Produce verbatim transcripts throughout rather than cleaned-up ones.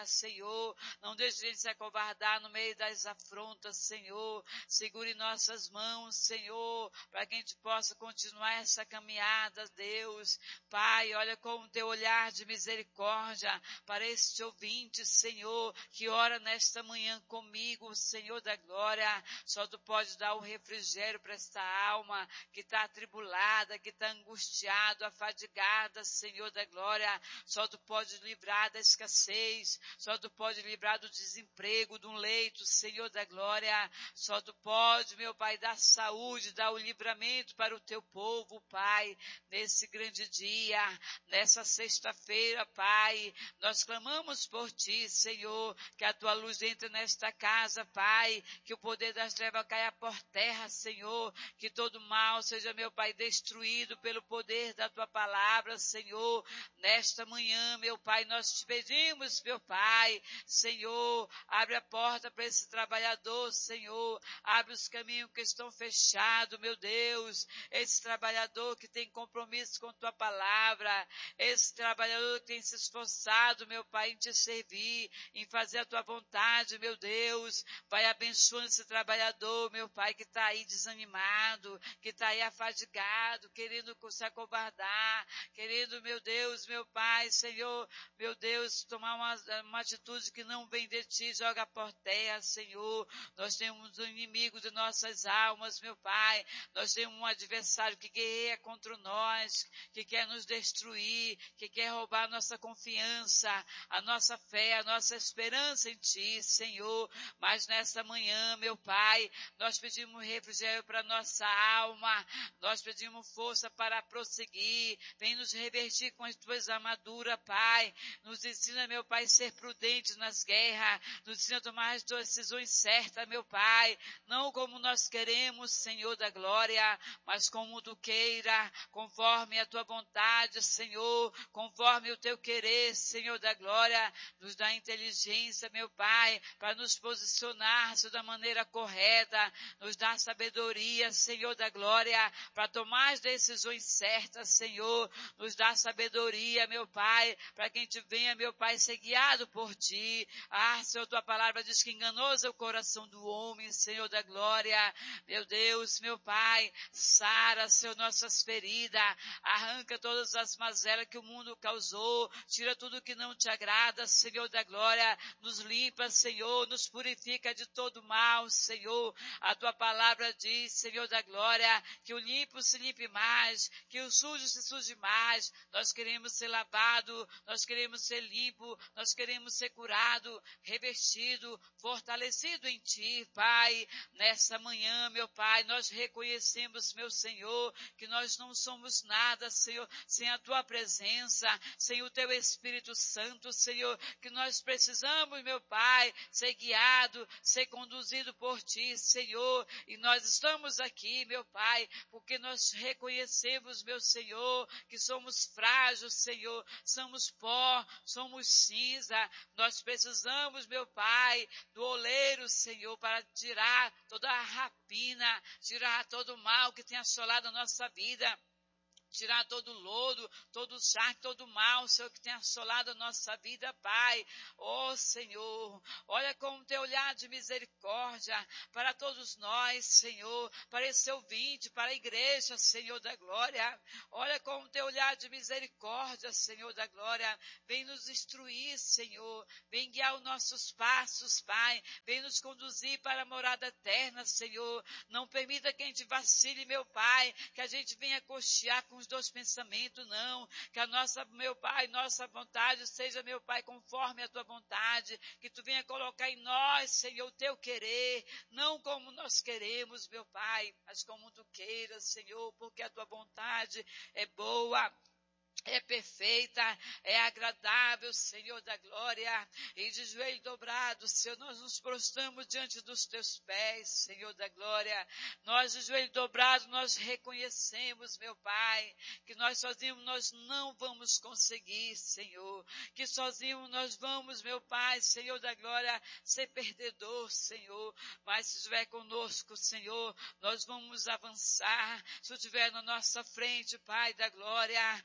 Senhor, não deixe a gente se acovardar no meio das afrontas, Senhor, segure nossas mãos, Senhor, para que a gente possa continuar essa caminhada, Deus. Pai, olha com o teu olhar de misericórdia para este ouvinte, Senhor, que ora nesta manhã comigo, Senhor da glória. Só tu pode dar o refrigério para esta alma que está atribulada, que está angustiada, afadigada, Senhor da glória. Só tu pode livrar da escassez, só tu pode livrar do desemprego, de um leito, Senhor da glória. Só tu pode, meu Pai, dar saúde, dar o livramento para o teu povo, Pai, nesse grande dia, nessa sexta-feira, Pai. Nós clamamos por ti, Senhor, que a tua luz entre nesta casa, Pai, que o poder das trevas caia por terra, Senhor, que todo mal seja, meu Pai, destruído pelo poder da tua palavra, Senhor. Nesta manhã, meu Pai, nós te pedimos, meu Pai, Senhor, abre a porta para esse trabalhador, Senhor, abre os caminhos que estão fechados, meu Deus, esse trabalhador que tem compromisso com tua palavra, esse trabalhador que tem se esforçado, meu Pai, em te servir, em fazer a tua vontade, meu Deus, vai abençoando esse trabalhador, meu Pai, que está aí desanimado, que está aí afadigado, querendo se acovardar, querendo, meu Deus, meu Pai, Senhor, meu Deus, tomar uma, uma atitude que não vem de ti, joga por terra, Senhor. Nós temos um inimigo de nossas almas, meu Pai. Nós temos um adversário que guerreia contra nós, que quer nos destruir, que quer roubar a nossa confiança, a nossa fé, a nossa esperança em ti, Senhor. Mas nessa manhã, meu Pai, nós pedimos refrigério para nossa alma, nós pedimos força para prosseguir. Vem nos revertir com as tuas armaduras, Pai. Nos ensina, meu Pai, a ser prudente nas guerras. Nos ensina a tomar as tuas decisões certas, meu Pai. Não como nós queremos, Senhor da glória, mas como tu queira, conforme a tua vontade, Senhor, conforme o teu querer, Senhor da glória. Nos dá inteligência, meu Pai, para nos posicionar da maneira correta. Nos dá sabedoria, Senhor da glória, para tomar as decisões certas, Senhor. Nos dá sabedoria, meu Pai, para que a gente venha, meu Pai, ser guiado por ti. Ah, Senhor, tua palavra diz que enganoso é o coração do homem, Senhor da glória. Meu Deus, meu Pai, sara, Senhor, nossas feridas, arranca todas as mazelas que o mundo causou, tira tudo que não te agrada, Senhor da glória, nos limpa, Senhor, nos purifica de todo mal, Senhor. A tua palavra diz, Senhor da glória, que o limpo se limpe mais, que o sujo se suje mais. Nós queremos ser lavado, nós queremos ser limpo, nós queremos ser curado, revestido, fortalecido em ti, Pai. Nessa manhã, meu Pai, nós reconhecemos, meu Senhor, que nós não somos nada, Senhor, sem a tua presença, sem o teu Espírito Santo, Senhor, que nós precisamos, meu Pai, ser guiado, ser conduzido por ti, Senhor. E nós estamos aqui, meu Pai, porque nós reconhecemos, meu Senhor, que somos frágeis, Senhor, somos pó, somos cinza. Nós precisamos, meu Pai, do oleiro, Senhor, para tirar toda a rapina, tirar todo o mal que tem assolado a nossa vida. Tirar todo o lodo, todo o charque, todo o mal, Senhor, que tem assolado a nossa vida, Pai. Ó Senhor, olha com o teu olhar de misericórdia para todos nós, Senhor, para esse ouvinte, para a igreja, Senhor da glória. Olha com o teu olhar de misericórdia, Senhor da glória. Vem nos instruir, Senhor. Vem guiar os nossos passos, Pai. Vem nos conduzir para a morada eterna, Senhor. Não permita que a gente vacile, meu Pai, que a gente venha cochear com os dois pensamentos, não, que a nossa, meu Pai, nossa vontade seja, meu Pai, conforme a tua vontade, que tu venha colocar em nós, Senhor, o teu querer, não como nós queremos, meu Pai, mas como tu queiras, Senhor, porque a tua vontade é boa, é perfeita, é agradável, Senhor da glória. E de joelho dobrado, Senhor, nós nos prostramos diante dos teus pés, Senhor da glória. Nós de joelho dobrado, nós reconhecemos, meu Pai, que nós sozinhos nós não vamos conseguir, Senhor. Que sozinhos nós vamos, meu Pai, Senhor da glória, ser perdedor, Senhor. Mas se estiver conosco, Senhor, nós vamos avançar. Se estiver na nossa frente, Pai da glória, tua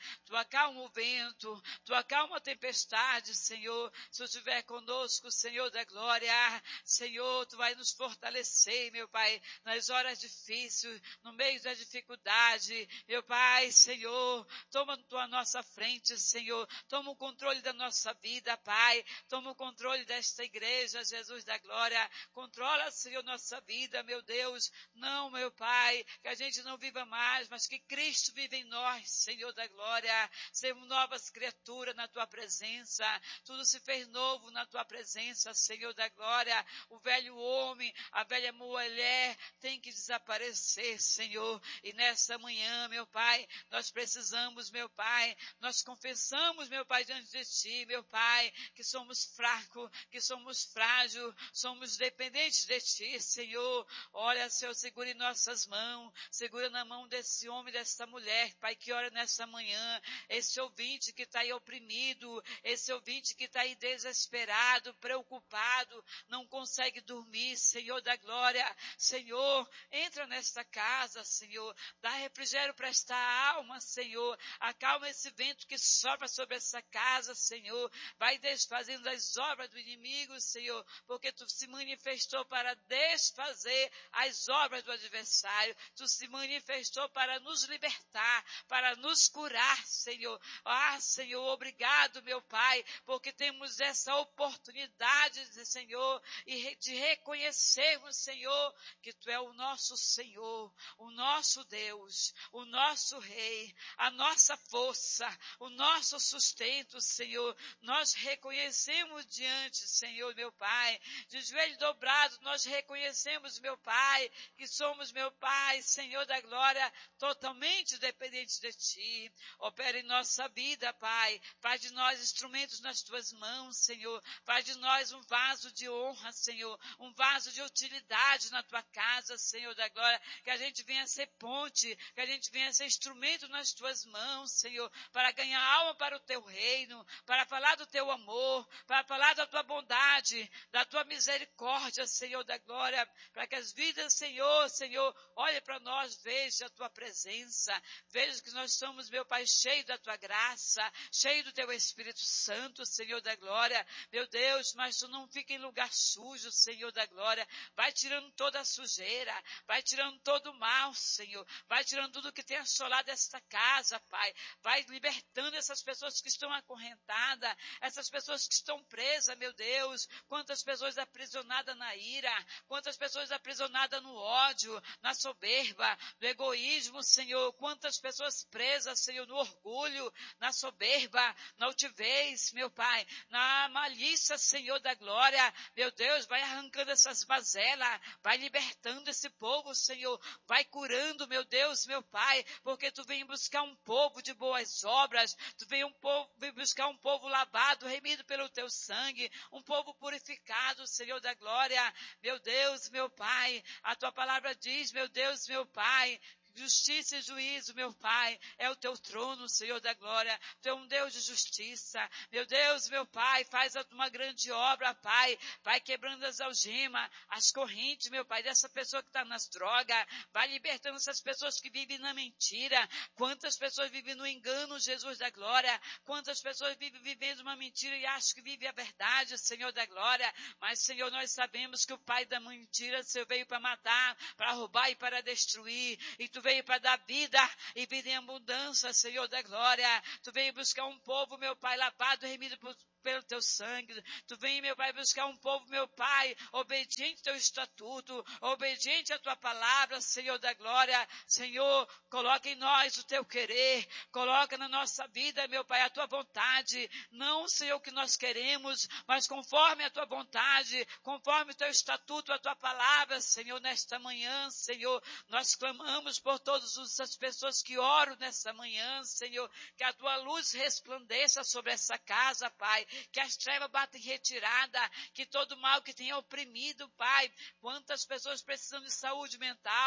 acalma o vento, Tu acalma a tempestade, Senhor. Se Tu estiver conosco, Senhor da glória, Senhor, Tu vai nos fortalecer, meu Pai, nas horas difíceis, no meio da dificuldade, meu Pai, Senhor, toma Tu a nossa frente, Senhor, toma o controle da nossa vida, Pai, toma o controle desta igreja, Jesus da glória, controla, Senhor, nossa vida, meu Deus, não, meu Pai, que a gente não viva mais, mas que Cristo vive em nós, Senhor da glória, sermos novas criaturas na Tua presença, tudo se fez novo na Tua presença, Senhor da glória, o velho homem, a velha mulher tem que desaparecer, Senhor, e nessa manhã, meu Pai, nós precisamos, meu Pai, nós confessamos, meu Pai, diante de Ti, meu Pai, que somos fracos, que somos frágeis, somos dependentes de Ti, Senhor. Olha, Senhor, segure nossas mãos, segura na mão desse homem, dessa mulher, Pai, que ora nessa manhã, esse ouvinte que está aí oprimido, esse ouvinte que está aí desesperado, preocupado, não consegue dormir, Senhor da glória, Senhor, entra nesta casa, Senhor, dá refrigério para esta alma, Senhor, acalma esse vento que sopra sobre essa casa, Senhor, vai desfazendo as obras do inimigo, Senhor, porque Tu se manifestou para desfazer as obras do adversário, Tu se manifestou para nos libertar, para nos curar, Senhor. Ah, Senhor, obrigado, meu Pai, porque temos essa oportunidade, Senhor, e de reconhecermos, Senhor, que Tu é o nosso Senhor, o nosso Deus, o nosso Rei, a nossa força, o nosso sustento, Senhor. Nós reconhecemos diante, Senhor, meu Pai, de joelho dobrado, nós reconhecemos, meu Pai, que somos, meu Pai, Senhor da glória, totalmente dependentes de Ti. Opera em nossa vida, Pai. Faz de nós instrumentos nas Tuas mãos, Senhor. Faz de nós um vaso de honra, Senhor. Um vaso de utilidade na Tua casa, Senhor da glória. Que a gente venha ser ponte, que a gente venha ser instrumento nas Tuas mãos, Senhor, para ganhar alma para o Teu reino, para falar do Teu amor, para falar da Tua bondade, da Tua misericórdia, Senhor da glória, para que as vidas, Senhor, Senhor, olhe para nós, veja a Tua presença, veja que nós somos, meu Pai, cheio da Tua graça, cheio do Teu Espírito Santo, Senhor da glória, meu Deus, mas Tu não fica em lugar sujo, Senhor da glória, vai tirando toda a sujeira, vai tirando todo o mal, Senhor, vai tirando tudo que tem assolado esta casa, Pai, vai libertando essas pessoas que estão acorrentadas, essas pessoas que estão presas, meu Deus, quantas pessoas aprisionadas na ira, quantas pessoas aprisionadas no ódio, na soberba, no egoísmo, Senhor, quantas pessoas presas, Senhor, no orgulho, na soberba, na altivez, meu Pai, na malícia, Senhor da glória, meu Deus, vai arrancando essas mazelas, vai libertando esse povo, Senhor, vai curando, meu Deus, meu Pai, porque Tu vem buscar um povo de boas obras, Tu vem, um povo, vem buscar um povo lavado, remido pelo Teu sangue, um povo purificado, Senhor da glória, meu Deus, meu Pai, a Tua palavra diz, meu Deus, meu Pai, justiça e juízo, meu Pai, é o Teu trono, Senhor da glória, Tu é um Deus de justiça, meu Deus, meu Pai, faz uma grande obra, Pai, vai quebrando as algemas, as correntes, meu Pai, dessa pessoa que está nas drogas, vai libertando essas pessoas que vivem na mentira, quantas pessoas vivem no engano, Jesus da glória, quantas pessoas vivem vivendo uma mentira e acham que vivem a verdade, Senhor da glória, mas, Senhor, nós sabemos que o pai da mentira, Senhor, veio para matar, para roubar e para destruir, e Tu veio para dar vida e vida em abundância, Senhor da glória. Tu veio buscar um povo, meu Pai, lavado, remido por pelo Teu sangue, Tu vem, meu Pai, buscar um povo, meu Pai, obediente ao Teu estatuto, obediente à Tua palavra, Senhor da glória, Senhor, coloca em nós o Teu querer, coloca na nossa vida, meu Pai, a Tua vontade, não, Senhor, o que nós queremos, mas conforme a Tua vontade, conforme o Teu estatuto, a Tua palavra, Senhor, nesta manhã, Senhor, nós clamamos por todas as pessoas que oram nesta manhã, Senhor, que a Tua luz resplandeça sobre essa casa, Pai, que as trevas batem retirada, que todo mal que tenha oprimido, Pai, quantas pessoas precisam de saúde mental,